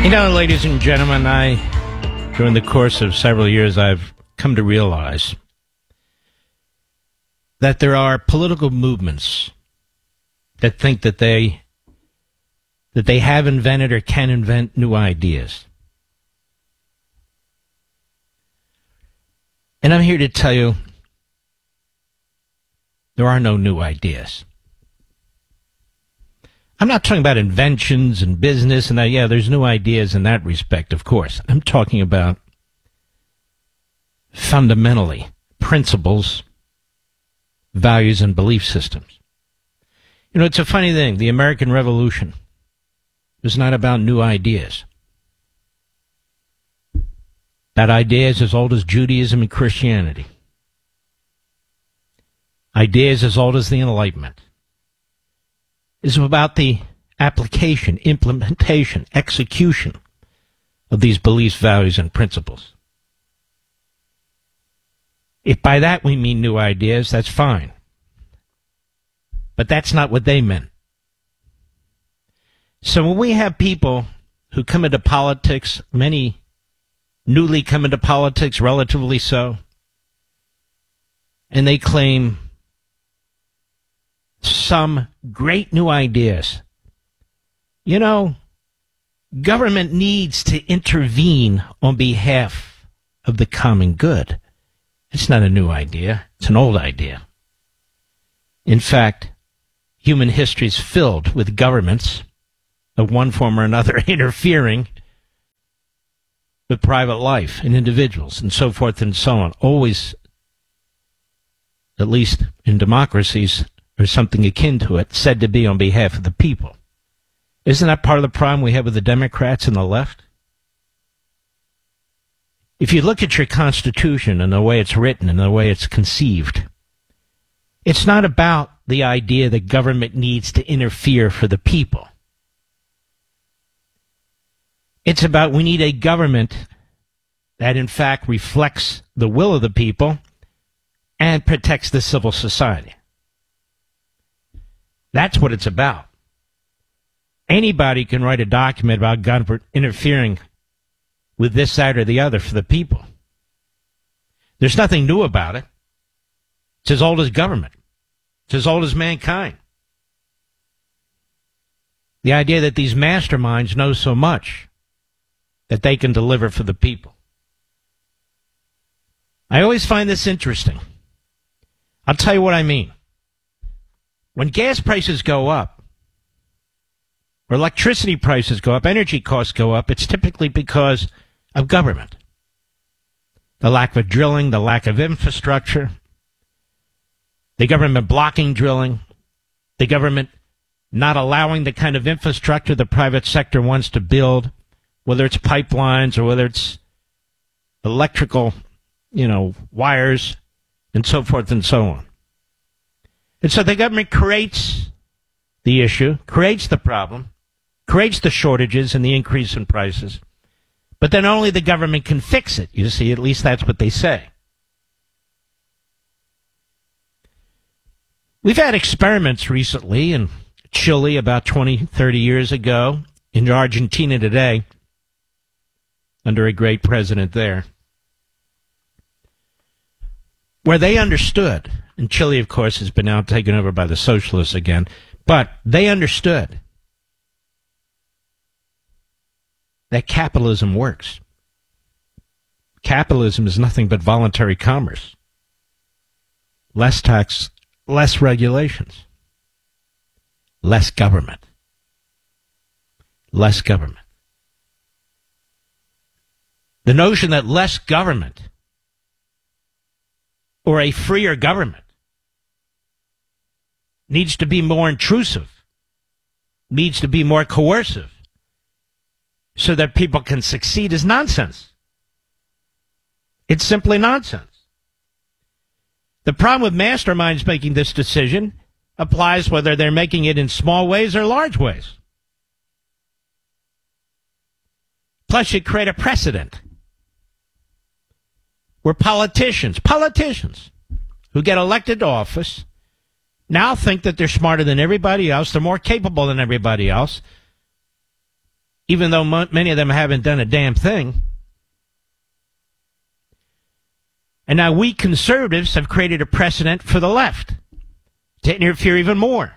You know, ladies and gentlemen, during the course of several years, I've come to realize that there are political movements that think that they have invented or can invent new ideas. And I'm here to tell you there are no new ideas. I'm not talking about inventions and business and that. Yeah, there's new ideas in that respect, of course. I'm talking about fundamentally principles, values, and belief systems. You know, it's a funny thing. The American Revolution was not about new ideas. That idea is as old as Judaism and Christianity. Ideas as old as the Enlightenment. Is about the application, implementation, execution of these beliefs, values, and principles. If by that we mean new ideas, that's fine. But that's not what they meant. So when we have people who come into politics, many newly come into politics, relatively so, and they claim some great new ideas. You know, government needs to intervene on behalf of the common good. It's not a new idea. It's an old idea. In fact, human history is filled with governments of one form or another interfering with private life and individuals and so forth and so on. Always, at least in democracies, or something akin to it, said to be on behalf of the people. Isn't that part of the problem we have with the Democrats and the left? If you look at your Constitution and the way it's written and the way it's conceived, it's not about the idea that government needs to interfere for the people. It's about we need a government that in fact reflects the will of the people and protects the civil society. That's what it's about. Anybody can write a document about government interfering with this side or the other for the people. There's nothing new about it. It's as old as government. It's as old as mankind. The idea that these masterminds know so much that they can deliver for the people. I always find this interesting. I'll tell you what I mean. When gas prices go up, or electricity prices go up, energy costs go up, it's typically because of government. The lack of drilling, the lack of infrastructure, the government blocking drilling, the government not allowing the kind of infrastructure the private sector wants to build, whether it's pipelines or whether it's electrical, wires, and so forth and so on. And so the government creates the issue, creates the problem, creates the shortages and the increase in prices. But then only the government can fix it. You see, at least that's what they say. We've had experiments recently in Chile about 20, 30 years ago, in Argentina today, under a great president there, where they understood. And Chile, of course, has been now taken over by the socialists again. But they understood that capitalism works. Capitalism is nothing but voluntary commerce. Less tax, less regulations. Less government. Less government. The notion that less government or a freer government needs to be more intrusive, needs to be more coercive, so that people can succeed is nonsense. It's simply nonsense. The problem with masterminds making this decision applies whether they're making it in small ways or large ways. Plus, you create a precedent where politicians who get elected to office now think that they're smarter than everybody else, they're more capable than everybody else, even though many of them haven't done a damn thing. And now we conservatives have created a precedent for the left to interfere even more.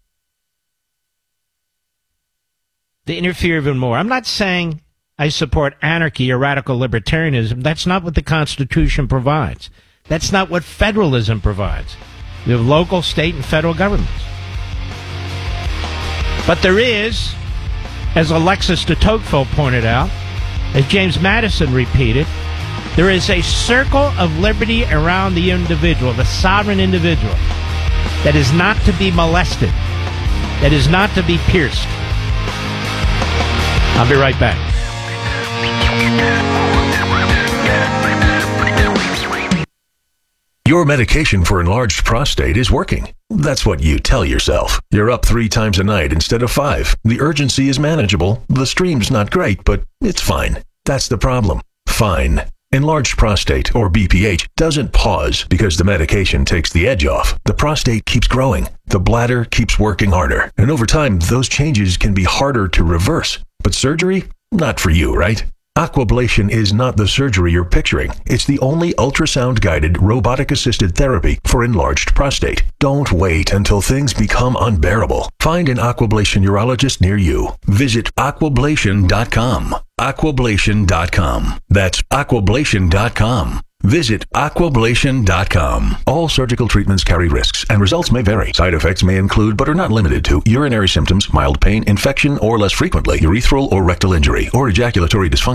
I'm not saying I support anarchy or radical libertarianism. That's not what the Constitution provides. That's not what federalism provides. We have local, state, and federal governments. But there is, as Alexis de Tocqueville pointed out, as James Madison repeated, there is a circle of liberty around the individual, the sovereign individual, that is not to be molested, that is not to be pierced. I'll be right back. Your medication for enlarged prostate is working. That's what you tell yourself. You're up 3 times a night instead of 5. The urgency is manageable. The stream's not great, but it's fine. That's the problem. Fine. Enlarged prostate, or BPH, doesn't pause because the medication takes the edge off. The prostate keeps growing. The bladder keeps working harder. And over time, those changes can be harder to reverse. But surgery? Not for you, right? Aquablation is not the surgery you're picturing. It's the only ultrasound-guided, robotic-assisted therapy for enlarged prostate. Don't wait until things become unbearable. Find an Aquablation urologist near you. Visit aquablation.com. Aquablation.com. That's aquablation.com. Visit aquablation.com. All surgical treatments carry risks, and results may vary. Side effects may include, but are not limited to, urinary symptoms, mild pain, infection, or less frequently, urethral or rectal injury, or ejaculatory dysfunction.